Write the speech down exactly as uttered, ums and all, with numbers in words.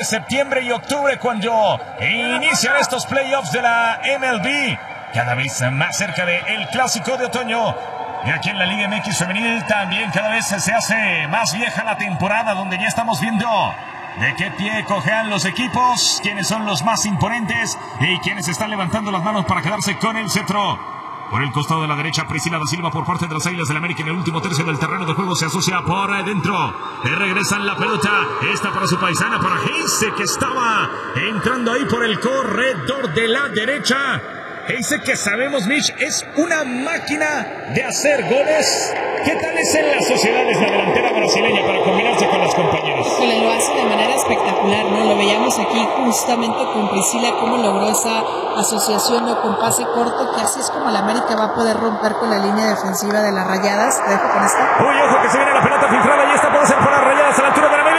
septiembre y octubre cuando inician estos playoffs de la M L B. Cada vez más cerca del clásico de otoño. Y aquí en la Liga M X femenil también cada vez se hace más vieja la temporada, donde ya estamos viendo de qué pie cojean los equipos, quiénes son los más imponentes y quiénes están levantando las manos para quedarse con el cetro. Por el costado de la derecha, Priscila da Silva por parte de las Águilas del América en el último tercio del terreno de juego. Se asocia por adentro. Le regresan la pelota. Esta para su paisana, para Heise, que estaba entrando ahí por el corredor de la derecha. Heise, que sabemos, Mitch, es una máquina de hacer goles. ¿Qué tal es en las sociedades la delantera brasileña para combinarse con las compañeras? Híjole, lo hace de manera espectacular, ¿no? Lo veíamos aquí justamente con Priscila, cómo logró esa asociación, ¿no?, con pase corto, que así es como la América va a poder romper con la línea defensiva de las Rayadas. Te dejo con esta. Uy, ojo que se viene la pelota filtrada y esta puede ser para las Rayadas a la altura de la media.